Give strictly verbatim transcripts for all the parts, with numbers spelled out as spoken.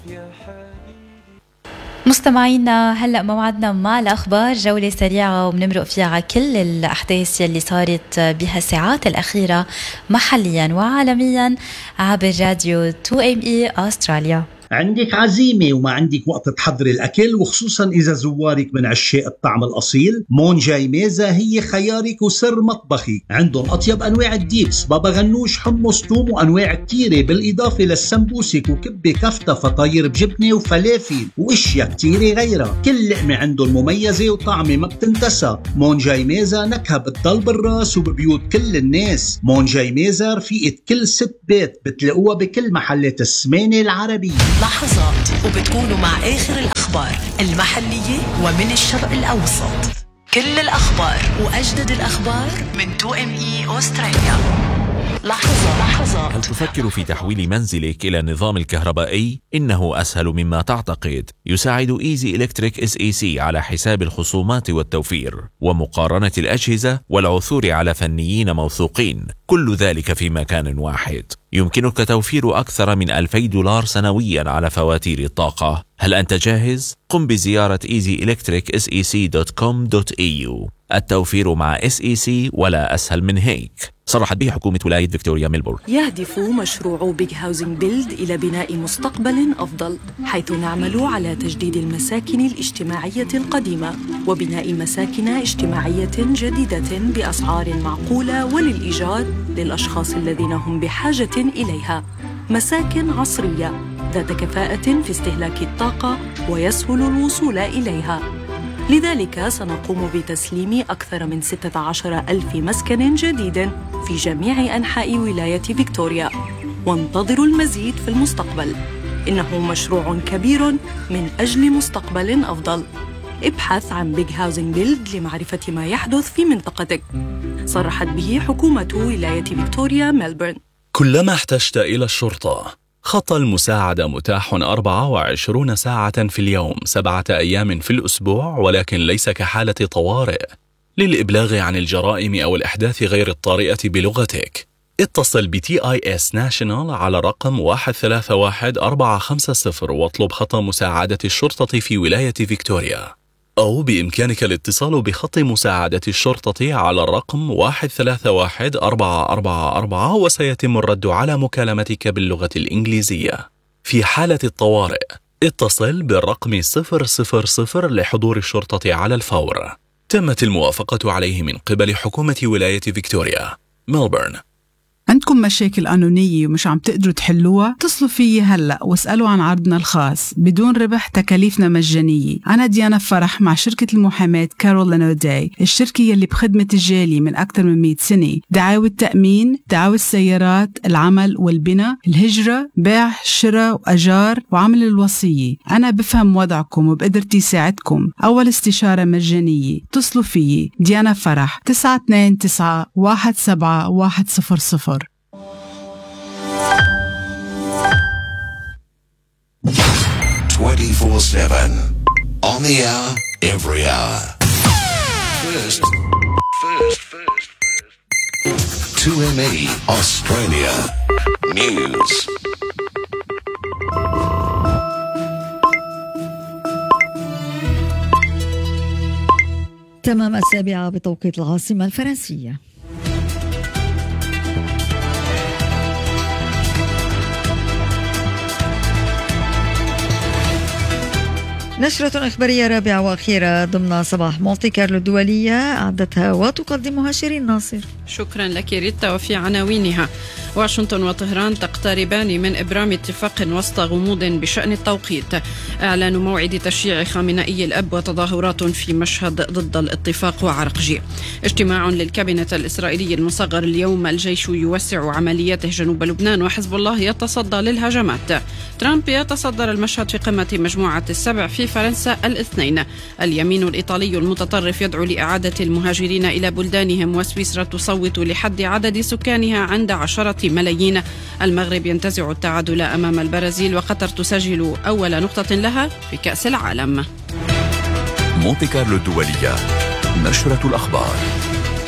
مستمعينا هلأ موعدنا مع الأخبار، جولة سريعة وبنمرق فيها على كل الأحداث يلي صارت بهالساعات الأخيرة محليا وعالميا عبر راديو تو إم إي أستراليا. عندك عزيمة وما عندك وقت تحضري الأكل، وخصوصا إذا زوارك من عشاق الطعم الأصيل، مونجاي ميزة هي خيارك وسر مطبخي. عندهم أطيب أنواع الديبس، بابا غنوش، حمص، توم، وأنواع كتيرة، بالإضافة للسمبوسك وكبة كفتة فطاير بجبنة وفلافل وإشياء كتيرة غيرها. كل لقمة عندهم مميزة وطعمة ما بتنتسى. مونجاي ميزة نكهة بتضل بالراس وببيوت كل الناس. مونجاي ميزة رفيقة كل ست بيت، بتلاقوها بكل محلات السمانة العربية. لحظات وبتكونوا مع آخر الأخبار المحلية ومن الشرق الأوسط. كل الأخبار وأجدد الأخبار من تو إم إي أستراليا. لحظة لحظة. هل تفكر في تحويل منزلك إلى النظام الكهربائي؟ إنه أسهل مما تعتقد. يساعد إيزي إلكتريك إس إي سي على حساب الخصومات والتوفير ومقارنة الأجهزة والعثور على فنيين موثوقين، كل ذلك في مكان واحد. يمكنك توفير أكثر من ألفي دولار سنويا على فواتير الطاقة. هل أنت جاهز؟ قم بزيارة إيزي إلكتريك إس إي سي دوت كوم دوت إي يو. التوفير مع إس إي سي ولا أسهل من هيك. صرحت به حكومة ولاية فيكتوريا ميلبورن. يهدف مشروع بيج هاوزنج بيلد إلى بناء مستقبل أفضل، حيث نعمل على تجديد المساكن الاجتماعية القديمة وبناء مساكن اجتماعية جديدة بأسعار معقولة وللإيجار للأشخاص الذين هم بحاجة إليها. مساكن عصرية ذات كفاءة في استهلاك الطاقة ويسهل الوصول إليها. لذلك سنقوم بتسليم أكثر من ستة عشر ألف مسكن جديد في جميع أنحاء ولاية فيكتوريا، وانتظروا المزيد في المستقبل. إنه مشروع كبير من أجل مستقبل أفضل. ابحث عن بيج هاوزنج بيلد لمعرفة ما يحدث في منطقتك. صرحت به حكومة ولاية فيكتوريا ميلبورن. كلما احتجت إلى الشرطة، خط المساعدة متاح أربعة وعشرين ساعة في اليوم، سبعة أيام في الأسبوع، ولكن ليس كحالة طوارئ. للإبلاغ عن الجرائم أو الأحداث غير الطارئة بلغتك، اتصل ب تي آي إس National على رقم واحد ثلاثة واحد أربعة خمسة صفر واطلب خط مساعدة الشرطة في ولاية فيكتوريا. أو بإمكانك الاتصال بخط مساعدة الشرطة على الرقم واحد ثلاثة واحد أربعة أربعة أربعة وسيتم الرد على مكالمتك باللغة الإنجليزية. في حالة الطوارئ اتصل بالرقم صفر صفر صفر لحضور الشرطة على الفور. تمت الموافقة عليه من قبل حكومة ولاية فيكتوريا ميلبورن. عندكم مشاكل قانونية ومش عم تقدروا تحلوها؟ اتصلوا فيي هلأ واسألوا عن عرضنا الخاص بدون ربح، تكاليفنا مجانية. أنا ديانا فرح مع شركة المحاماة كارولين أوداي، الشركة يلي بخدمة الجالية من أكثر من مئة سنة. دعاوى التأمين، دعاوى السيارات، العمل والبناء، الهجرة، بيع، شراء وأجار، وعمل الوصية. أنا بفهم وضعكم وبقدرتي ساعدكم. أول استشارة مجانية. اتصلوا فيي ديانا فرح تسعة اثنين تسعة واحد سبعة واحد صفر صفر. twenty-four seven on the hour, every hour. First, first, first, first. two M E Australia News. تمام السابعة بتوقيت العاصمة الفرنسية. نشرة إخبارية رابعة وأخيرة ضمن صباح مونتي كارلو الدولية أعدتها وتقدمها شيرين ناصر. شكرا لك ريتا. وفي عناوينها: واشنطن وطهران تقتربان من إبرام اتفاق وسط غموض بشأن التوقيت. إعلان موعد تشييع خامنئي الأب وتظاهرات في مشهد ضد الاتفاق وعرقجي. اجتماع للكابينة الإسرائيلي المصغر اليوم. الجيش يوسع عملياته جنوب لبنان وحزب الله يتصدى للهجمات. ترامب يتصدر المشهد في قمة مجموعة السبع في فرنسا الاثنين. اليمين الإيطالي المتطرف يدعو لإعادة المهاجرين إلى بلدانهم. وسويسرا تصوت لحد عدد سكانها عند عشرة ملايين. المغرب ينتزع التعادل أمام البرازيل. وقطر تسجل أول نقطة لها في كأس العالم. مونتي كارلو الدولية، نشرة الأخبار.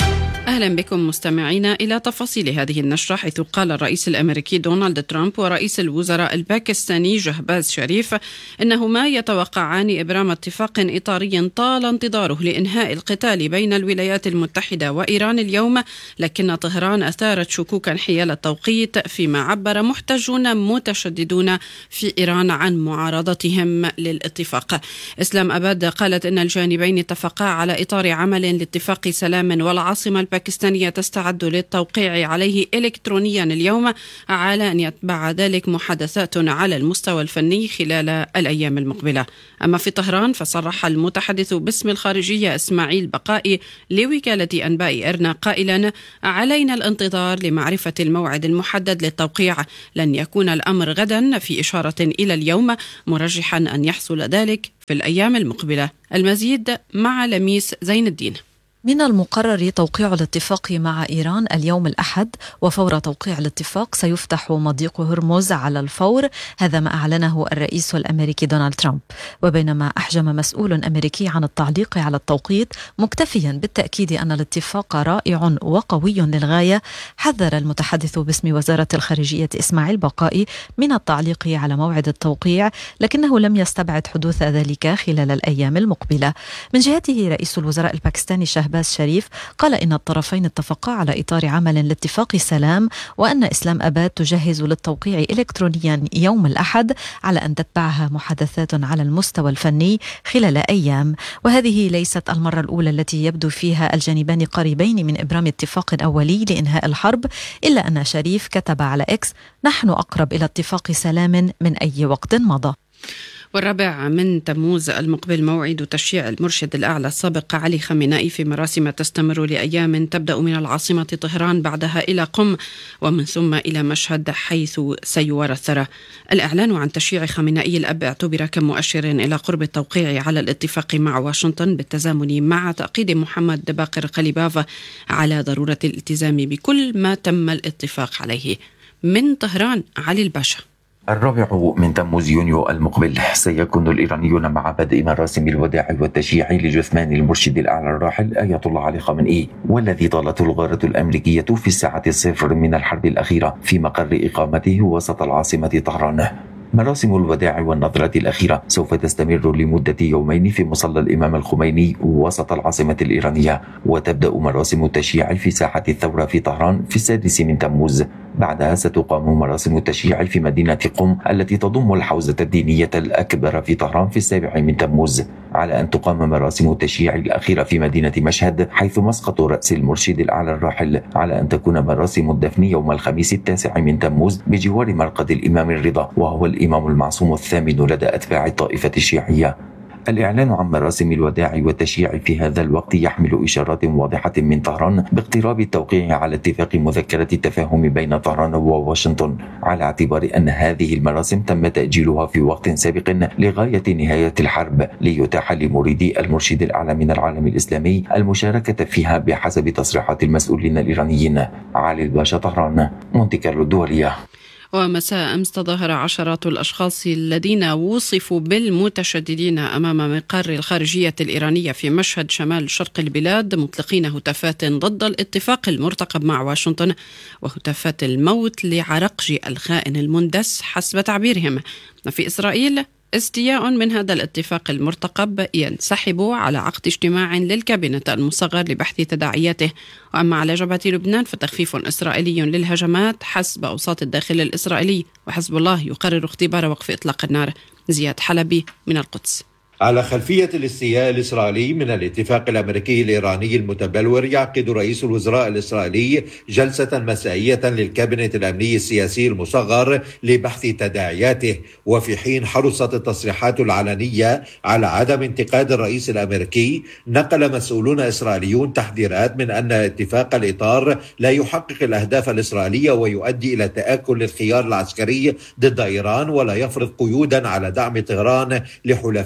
أهلا بكم مستمعينا إلى تفاصيل هذه النشرة، حيث قال الرئيس الأمريكي دونالد ترامب ورئيس الوزراء الباكستاني شهباز شريف إنهما يتوقعان إبرام اتفاق إطاري طال انتظاره لإنهاء القتال بين الولايات المتحدة وإيران اليوم، لكن طهران أثارت شكوكا حيال التوقيت، فيما عبر محتجون متشددون في إيران عن معارضتهم للاتفاق. إسلام أباد قالت إن الجانبين اتفقا على إطار عمل لاتفاق سلام، والعاصمة الباكستانية تستعد للتوقيع عليه إلكترونيا اليوم، على أن يتبع ذلك محادثات على المستوى الفني خلال الأيام المقبلة. أما في طهران فصرح المتحدث باسم الخارجية إسماعيل بقائي لوكالة أنباء إرنا قائلا: علينا الانتظار لمعرفة الموعد المحدد للتوقيع، لن يكون الأمر غدا، في إشارة إلى اليوم، مرجحا أن يحصل ذلك في الأيام المقبلة. المزيد مع لميس زين الدين. من المقرر توقيع الاتفاق مع إيران اليوم الأحد، وفور توقيع الاتفاق سيفتح مضيق هرمز على الفور، هذا ما أعلنه الرئيس الأمريكي دونالد ترامب. وبينما أحجم مسؤول أمريكي عن التعليق على التوقيت مكتفيا بالتأكيد أن الاتفاق رائع وقوي للغاية، حذر المتحدث باسم وزارة الخارجية إسماعيل بقائي من التعليق على موعد التوقيع، لكنه لم يستبعد حدوث ذلك خلال الأيام المقبلة. من جهته رئيس الوزراء الباكستاني شهباز شريف قال إن الطرفين اتفقا على إطار عمل لاتفاق سلام، وأن إسلام أباد تجهز للتوقيع إلكترونيا يوم الأحد، على أن تتبعها محادثات على المستوى الفني خلال أيام. وهذه ليست المرة الأولى التي يبدو فيها الجانبان قريبين من إبرام اتفاق أولي لإنهاء الحرب، إلا أن شريف كتب على إكس: نحن أقرب إلى اتفاق سلام من أي وقت مضى. والرابع من تموز المقبل موعد تشييع المرشد الأعلى السابق علي خامنئي في مراسم تستمر لأيام، تبدأ من العاصمة طهران، بعدها إلى قم، ومن ثم إلى مشهد حيث سيورى الثرى. الإعلان عن تشييع خامنئي الأب اعتبر كمؤشر إلى قرب التوقيع على الاتفاق مع واشنطن، بالتزامن مع تأكيد محمد باقر قليباف على ضرورة الالتزام بكل ما تم الاتفاق عليه. من طهران علي الباشا. الرابع من تموز يونيو المقبل سيكون الإيرانيون مع بدء مراسم الوداع والتشييع لجثمان المرشد الأعلى الراحل آية الله علي خامنئي، والذي طالته الغارة الأمريكية في الساعة الصفر من الحرب الأخيرة في مقر إقامته وسط العاصمة طهران. مراسم الوداع والنظرة الأخيرة سوف تستمر لمدة يومين في مصلى الإمام الخميني وسط العاصمة الإيرانية، وتبدأ مراسم التشييع في ساحة الثورة في طهران في السادس من تموز. بعدها ستقام مراسم التشييع في مدينة قم التي تضم الحوزة الدينية الأكبر في طهران في السابع من تموز، على أن تقام مراسم التشييع الأخيرة في مدينة مشهد حيث مسقط رأس المرشد الأعلى الراحل، على أن تكون مراسم الدفن يوم الخميس التاسع من تموز بجوار مرقد الإمام الرضا، وهو الإمام المعصوم الثامن لدى أتباع الطائفة الشيعية. الإعلان عن مراسم الوداع والتشييع في هذا الوقت يحمل إشارات واضحة من طهران باقتراب التوقيع على اتفاق مذكرة التفاهم بين طهران وواشنطن، على اعتبار أن هذه المراسم تم تأجيلها في وقت سابق لغاية نهاية الحرب، ليتاح لمريدي المرشد الأعلى من العالم الإسلامي المشاركة فيها بحسب تصريحات المسؤولين الإيرانيين. علي الباشا، طهران، مونتي كارلو الدولية. ومساء أمس تظاهر عشرات الأشخاص الذين وصفوا بالمتشددين أمام مقر الخارجية الإيرانية في مشهد شمال شرق البلاد، مطلقين هتافات ضد الاتفاق المرتقب مع واشنطن، وهتافات الموت لعرقجي الخائن المندس حسب تعبيرهم. في إسرائيل استياء من هذا الاتفاق المرتقب ينسحب على عقد اجتماع للكابينة المصغر لبحث تداعياته. وأما على جبهة لبنان فتخفيف إسرائيلي للهجمات حسب أوساط الداخل الإسرائيلي، وحزب الله يقرر اختبار وقف إطلاق النار. زياد حلبي من القدس. على خلفية الاستياء الإسرائيلي من الاتفاق الأمريكي الإيراني المتبلور، يعقد رئيس الوزراء الإسرائيلي جلسة مسائية للكابينة الأمني السياسي المصغر لبحث تداعياته. وفي حين حرصت التصريحات العلنية على عدم انتقاد الرئيس الأمريكي، نقل مسؤولون إسرائيليون تحذيرات من أن اتفاق الإطار لا يحقق الأهداف الإسرائيلية ويؤدي إلى تآكل الخيار العسكري ضد إيران، ولا يفرض قيودا على دعم طهران لحلفائها.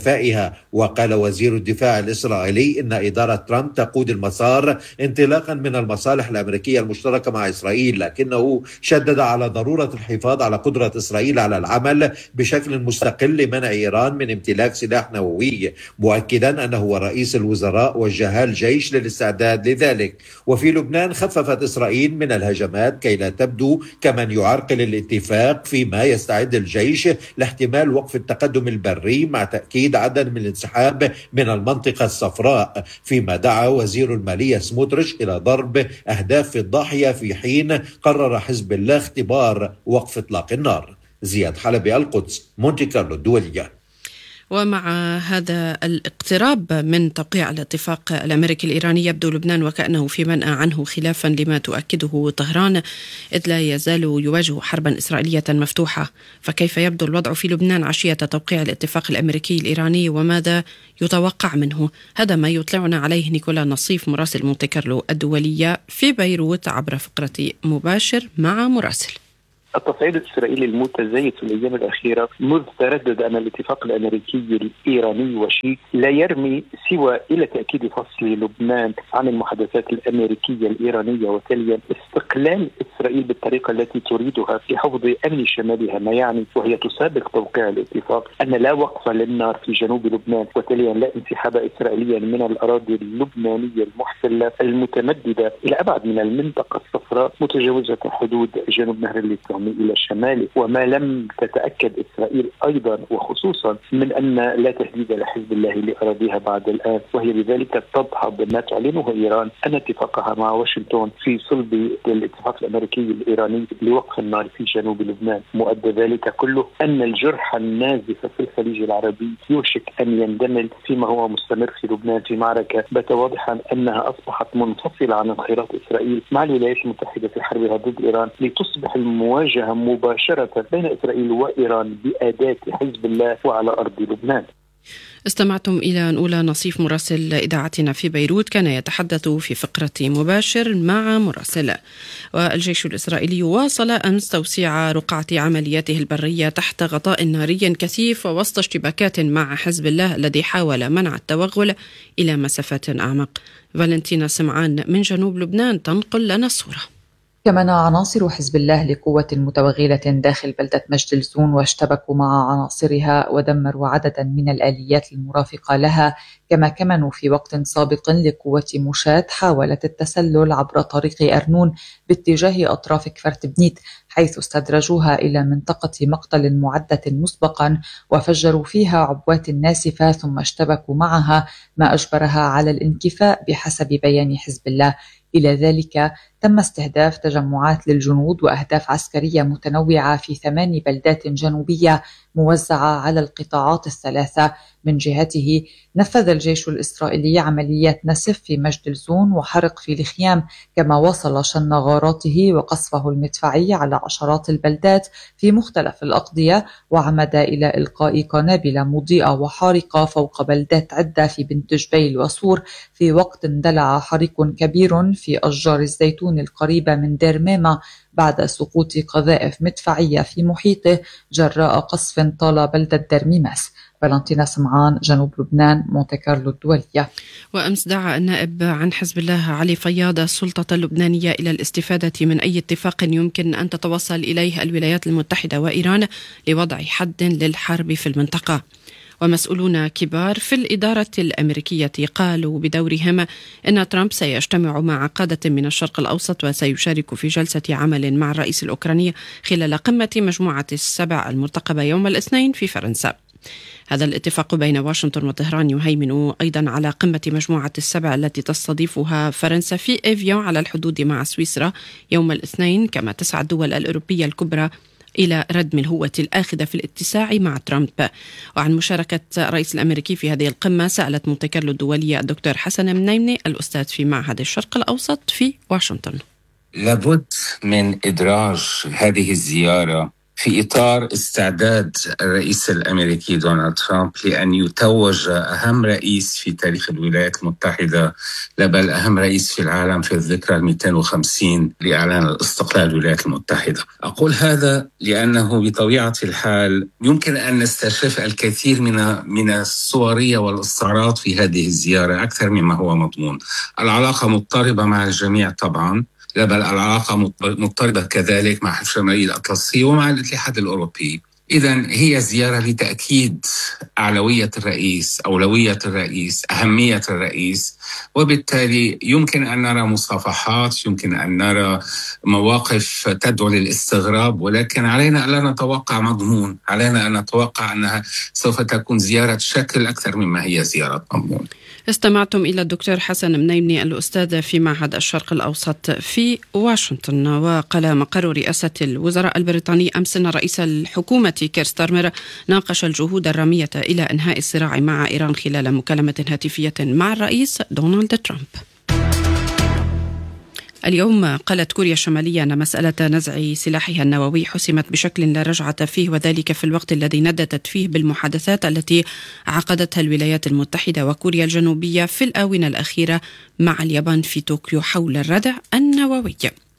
عنها. وقال وزير الدفاع الإسرائيلي إن إدارة ترامب تقود المسار انطلاقا من المصالح الأمريكية المشتركة مع إسرائيل، لكنه شدد على ضرورة الحفاظ على قدرة إسرائيل على العمل بشكل مستقل لمنع إيران من امتلاك سلاح نووي، مؤكدا أنه رئيس الوزراء وجه الجيش للاستعداد لذلك. وفي لبنان خففت إسرائيل من الهجمات كي لا تبدو كمن يعرقل الاتفاق، فيما يستعد الجيش لاحتمال وقف التقدم البري مع تأكيد عدم من الانسحاب من المنطقة الصفراء، فيما دعا وزير المالية سموتريتش إلى ضرب أهداف في الضاحية في حين قرر حزب الله اختبار وقف إطلاق النار. زياد حلبي، القدس، مونتي كارلو الدولية. ومع هذا الاقتراب من توقيع الاتفاق الأمريكي الإيراني يبدو لبنان وكأنه في منأى عنه، خلافا لما تؤكده طهران، إذ لا يزال يواجه حربا إسرائيلية مفتوحة. فكيف يبدو الوضع في لبنان عشية توقيع الاتفاق الأمريكي الإيراني وماذا يتوقع منه؟ هذا ما يطلعنا عليه نيكولا نصيف مراسل مونتي كارلو الدولية في بيروت عبر فقرة مباشر مع مراسل. التصعيد الإسرائيلي المتزايد في الأيام الأخيرة مذ تردد أن الاتفاق الأمريكي الإيراني وشيك لا يرمي سوى إلى تأكيد فصل لبنان عن المحادثات الأمريكية الإيرانية، وتاليا استقلال إسرائيل بالطريقة التي تريدها في حفظ أمن شمالها، ما يعني وهي تسابق توقيع الاتفاق أن لا وقف للنار في جنوب لبنان، وتاليا لا انسحاب إسرائيليا من الأراضي اللبنانية المحتلة المتمددة إلى أبعد من المنطقة الصفراء متجاوزة حدود جنوب نهر الليثواني إلى الشمال. وما لم تتأكد إسرائيل أيضا وخصوصا من أن لا تهديد لحزب الله لأراضيها بعد الآن، وهي بذلك تضحض ما تعلنه إيران أن اتفاقها مع واشنطن في صلب الاتفاق الأمريكي الإيراني لوقف النار في جنوب لبنان. مؤدى ذلك كله أن الجرح النازف في الخليج العربي يوشك أن يندمل فيما هو مستمر في لبنان في معركة بات واضحا أنها أصبحت منفصلة عن انخراط إسرائيل مع الولايات المتحدة في حربها ضد إيران، لتصبح المواجهة مباشرة بين إسرائيل وإيران بأداة حزب الله وعلى أرض لبنان. استمعتم إلى أولى نصيف مراسل إذاعتنا في بيروت، كان يتحدث في فقرة مباشر مع مراسل. والجيش الإسرائيلي واصل أمس توسيع رقعة عملياته البرية تحت غطاء ناري كثيف وسط اشتباكات مع حزب الله الذي حاول منع التوغل إلى مسافات أعمق. فالنتينا سمعان من جنوب لبنان تنقل لنا الصورة. كمن عناصر حزب الله لقوة متوغلة داخل بلدة مجد الزون واشتبكوا مع عناصرها ودمروا عددا من الآليات المرافقة لها، كما كمنوا في وقت سابق لقوة مشاة حاولت التسلل عبر طريق أرنون باتجاه أطراف كفر بنيت، حيث استدرجوها إلى منطقة مقتل معدة مسبقا وفجروا فيها عبوات ناسفة ثم اشتبكوا معها ما أجبرها على الانكفاء بحسب بيان حزب الله. إلى ذلك تم استهداف تجمعات للجنود وأهداف عسكرية متنوعة في ثمان بلدات جنوبية موزعة على القطاعات الثلاثة. من جهته نفذ الجيش الإسرائيلي عمليات نسف في مجد الزون وحرق في الخيام، كما واصل شن غاراته وقصفه المدفعي على عشرات البلدات في مختلف الأقضية، وعمد إلى إلقاء قنابل مضيئة وحارقة فوق بلدات عدة في بنت جبيل وصور، في وقت اندلع حريق كبير في أشجار الزيتون القريبة من دير ميمة بعد سقوط قذائف مدفعية في محيطه جراء قصف طال بلدة درميماس. فالنتينا سمعان، جنوب لبنان، مونتي كارلو الدولية. وأمس دعا النائب عن حزب الله علي فياض السلطة اللبنانية إلى الاستفادة من أي اتفاق يمكن أن تتوصل إليه الولايات المتحدة وإيران لوضع حد للحرب في المنطقة. ومسؤولون كبار في الإدارة الأمريكية قالوا بدورهم أن ترامب سيجتمع مع قادة من الشرق الأوسط وسيشارك في جلسة عمل مع الرئيس الأوكراني خلال قمة مجموعة السبع المرتقبة يوم الاثنين في فرنسا. هذا الاتفاق بين واشنطن وطهران يهيمن أيضا على قمة مجموعة السبع التي تستضيفها فرنسا في إيفيون على الحدود مع سويسرا يوم الاثنين، كما تسعى الدول الأوروبية الكبرى إلى ردم الهوة الآخذة في الاتساع مع ترامب. وعن مشاركة الرئيس الأمريكي في هذه القمة سألت مونتي كارلو الدولية الدكتور حسن منيمني الأستاذ في معهد الشرق الأوسط في واشنطن. لابد من إدراج هذه الزيارة في إطار استعداد الرئيس الأمريكي دونالد ترامب لأن يتوج أهم رئيس في تاريخ الولايات المتحدة، بل أهم رئيس في العالم في الذكرى المئتين وخمسين لإعلان الاستقلال الولايات المتحدة. أقول هذا لأنه بطبيعة الحال يمكن أن نستشف الكثير من من الصورية والاستعراض في هذه الزيارة أكثر مما هو مضمون. العلاقة مضطربة مع الجميع طبعاً، بل العلاقة مضطربة كذلك مع الشمالية الأطلسية ومع الاتحاد الأوروبي. إذن هي زيارة لتأكيد أعلوية الرئيس، أولوية الرئيس، أهمية الرئيس، وبالتالي يمكن أن نرى مصافحات، يمكن أن نرى مواقف تدعو للاستغراب، ولكن علينا ألا نتوقع مضمون، علينا أن نتوقع أنها سوف تكون زيارة شكل أكثر مما هي زيارة مضمون. استمعتم إلى الدكتور حسن منيمني الأستاذ في معهد الشرق الأوسط في واشنطن. وقال مقر رئاسة الوزراء البريطاني أمس أن رئيس الحكومة كير ستارمر ناقش الجهود الرامية إلى إنهاء الصراع مع إيران خلال مكالمة هاتفية مع الرئيس دونالد ترامب. اليوم قالت كوريا الشمالية أن مسألة نزع سلاحها النووي حسمت بشكل لا رجعة فيه، وذلك في الوقت الذي نددت فيه بالمحادثات التي عقدتها الولايات المتحدة وكوريا الجنوبية في الآونة الأخيرة مع اليابان في طوكيو حول الردع النووي.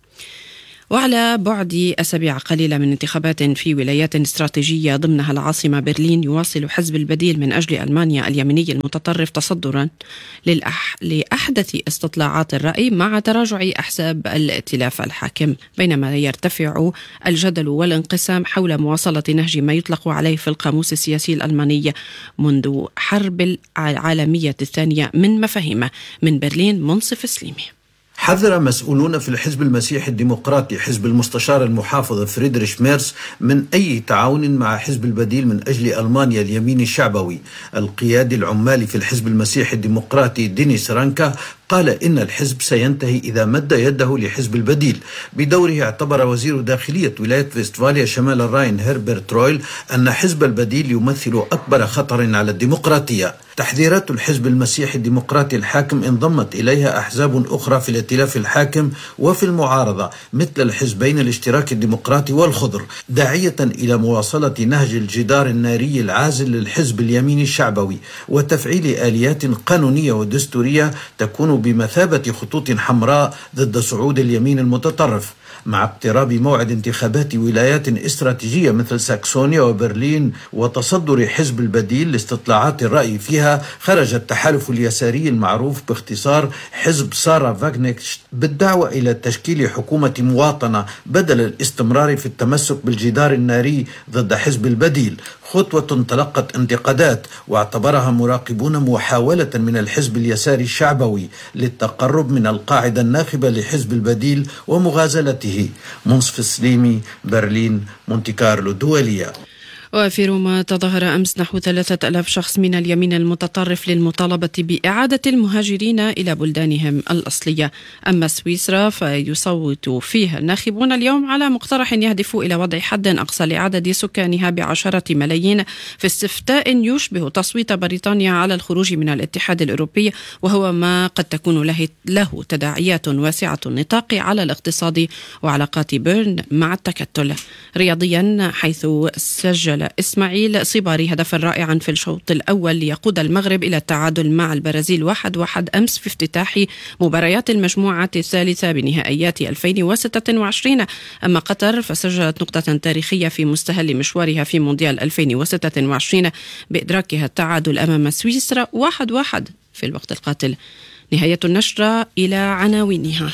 وعلى بعد أسابيع قليلة من انتخابات في ولايات استراتيجية ضمنها العاصمة برلين، يواصل حزب البديل من أجل ألمانيا اليميني المتطرف تصدرا للأح... لأحدث استطلاعات الرأي مع تراجع أحزاب الائتلاف الحاكم، بينما يرتفع الجدل والانقسام حول مواصلة نهج ما يطلق عليه في القاموس السياسي الألماني منذ حرب العالمية الثانية من مفاهيم. من برلين منصف سليمي. حذر مسؤولون في الحزب المسيحي الديمقراطي حزب المستشار المحافظ فريدريش ميرس من أي تعاون مع حزب البديل من أجل ألمانيا اليمين الشعبوي. القيادي العمالي في الحزب المسيحي الديمقراطي دينيس رانكا قال إن الحزب سينتهي إذا مد يده لحزب البديل. بدوره اعتبر وزير داخلية ولاية فيستفاليا شمال الراين هربرت رويل أن حزب البديل يمثل أكبر خطر على الديمقراطية. تحذيرات الحزب المسيحي الديمقراطي الحاكم انضمت إليها أحزاب أخرى في الائتلاف الحاكم وفي المعارضة مثل الحزبين الاشتراكي الديمقراطي والخضر، داعية إلى مواصلة نهج الجدار الناري العازل للحزب اليميني الشعبوي وتفعيل آليات قانونية ودستورية تكون بمثابة خطوط حمراء ضد صعود اليمين المتطرف. مع اقتراب موعد انتخابات ولايات استراتيجية مثل ساكسونيا وبرلين وتصدر حزب البديل لاستطلاعات الرأي فيها، خرج التحالف اليساري المعروف باختصار حزب سارا فاغنيكش بالدعوة إلى تشكيل حكومة مواطنة بدل الاستمرار في التمسك بالجدار الناري ضد حزب البديل، خطوة تلقت انتقادات واعتبرها مراقبون محاولة من الحزب اليساري الشعبوي للتقرب من القاعدة الناخبة لحزب البديل ومغازلته. منصف سليمي، برلين، مونتي كارلو الدولية. وفي روما تظاهر أمس نحو ثلاثة ألاف شخص من اليمين المتطرف للمطالبة بإعادة المهاجرين إلى بلدانهم الأصلية. أما سويسرا فيصوت فيها الناخبون اليوم على مقترح يهدف إلى وضع حد أقصى لعدد سكانها بعشرة ملايين في استفتاء يشبه تصويت بريطانيا على الخروج من الاتحاد الأوروبي، وهو ما قد تكون له, له تداعيات واسعة النطاق على الاقتصاد وعلاقات بيرن مع التكتل. رياضيا، حيث سجل إسماعيل صباري هدفا رائعا في الشوط الأول ليقود المغرب إلى التعادل مع البرازيل واحد واحد أمس في افتتاح مباريات المجموعة الثالثة بنهائيات ألفين وستة وعشرين. أما قطر فسجلت نقطة تاريخية في مستهل مشوارها في مونديال ألفين وستة وعشرين بإدراكها التعادل أمام سويسرا واحد واحد في الوقت القاتل. نهاية النشرة، إلى عناوينها.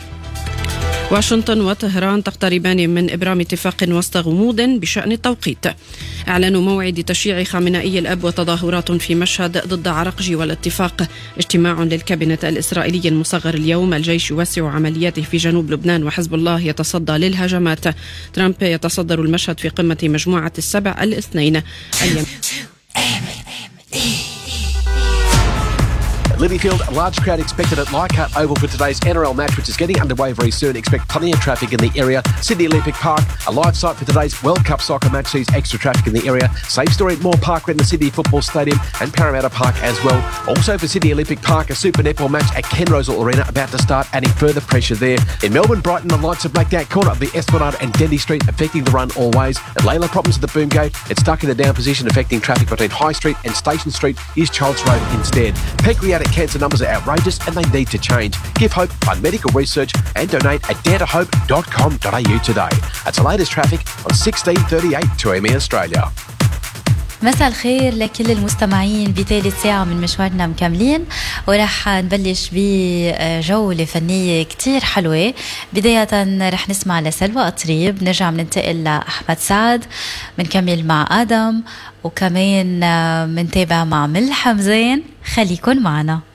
واشنطن وطهران تقتربان من إبرام اتفاق وسط غموض بشأن التوقيت. إعلان موعد تشييع خامنئي الأب وتظاهرات في مشهد ضد عرقجي والاتفاق. اجتماع للكابينت الإسرائيلي المصغر اليوم. الجيش يوسع عملياته في جنوب لبنان وحزب الله يتصدى للهجمات. ترامب يتصدر المشهد في قمة مجموعة السبع الاثنين. Lilyfield, a large crowd expected at Leichhardt Oval for today's N R L match, which is getting underway very soon. Expect plenty of traffic in the area. Sydney Olympic Park, a live site for today's World Cup soccer match, sees extra traffic in the area. Same story at Moore Park in the Sydney Football Stadium and Parramatta Park as well. Also for Sydney Olympic Park, a Super Netball match at Ken Rosal Arena about to start, adding further pressure there. In Melbourne, Brighton, the lights of Blackgate corner of the Esplanade and Dendy Street affecting the run all ways. At Layla, problems at the Boomgate. It's stuck in a down position affecting traffic between High Street and Station Street. Use Childs Road instead. Pancreatic cancer numbers are outrageous and they need to change. Give hope, fund medical research and donate at dare to hope dot com dot a u today. That's the latest traffic on sixteen thirty-eight two M E Australia. مساء الخير لكل المستمعين بثالث ساعة من مشوارنا مكملين، ورح نبلش بجولة فنية كتير حلوة. بداية رح نسمع لسلوى قطريب، نرجع مننتقل لأحمد سعد، منكمل مع آدم، وكمان منتابع مع ملحم زين. خليكن معنا.